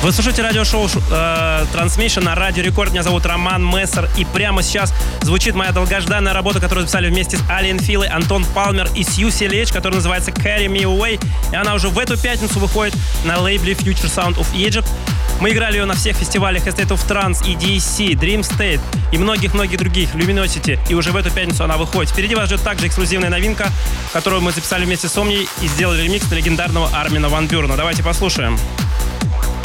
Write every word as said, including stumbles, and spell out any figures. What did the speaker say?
Вы слушаете радиошоу э, Transmission на Радио Рекорд. Меня зовут Роман Мессер. И прямо сейчас звучит моя долгожданная работа, которую записали вместе с Алиен Филой, Антон Палмер и Сью Селечь, которая называется Carry Me Away. И она уже в эту пятницу выходит на лейбле Future Sound of Egypt. Мы играли ее на всех фестивалях State of Trance, и ди си, Dream State и многих-многих других, Luminosity. И уже в эту пятницу она выходит. Впереди вас ждет также эксклюзивная новинка, которую мы записали вместе с Омнией и сделали ремикс на легендарного Армина ван Бюрена. Давайте послушаем.